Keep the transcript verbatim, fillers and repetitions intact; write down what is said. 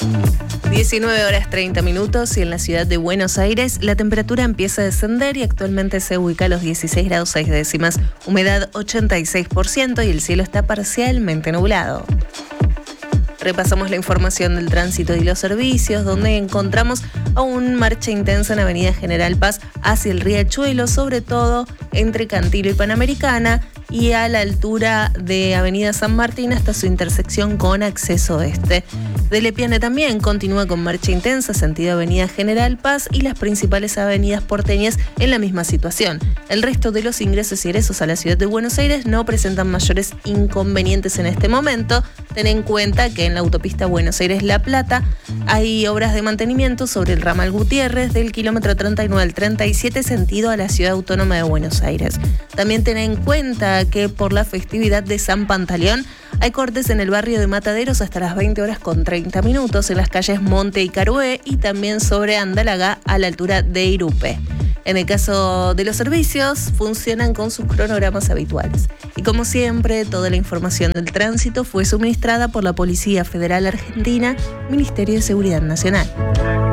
diecinueve horas treinta minutos y en la ciudad de Buenos Aires la temperatura empieza a descender y actualmente se ubica a los dieciséis grados seis décimas, humedad ochenta y seis por ciento y el cielo está parcialmente nublado. Repasamos la información del tránsito y los servicios, donde encontramos aún marcha intensa en Avenida General Paz hacia el Riachuelo, sobre todo entre Cantilo y Panamericana, y a la altura de Avenida San Martín hasta su intersección con acceso este. De Lepiane también continúa con marcha intensa, sentido Avenida General Paz y las principales avenidas porteñas en la misma situación. El resto de los ingresos y egresos a la ciudad de Buenos Aires no presentan mayores inconvenientes en este momento. Ten en cuenta que en la autopista Buenos Aires-La Plata hay obras de mantenimiento sobre el ramal Gutiérrez del kilómetro treinta y nueve al treinta y siete sentido a la ciudad autónoma de Buenos Aires. También ten en cuenta que por la festividad de San Pantaleón hay cortes en el barrio de Mataderos hasta las veinte horas con treinta minutos en las calles Monte y Carué y también sobre Andalagá a la altura de Irupe. En el caso de los servicios, funcionan con sus cronogramas habituales. Y como siempre, toda la información del tránsito fue suministrada por la Policía Federal Argentina, Ministerio de Seguridad Nacional.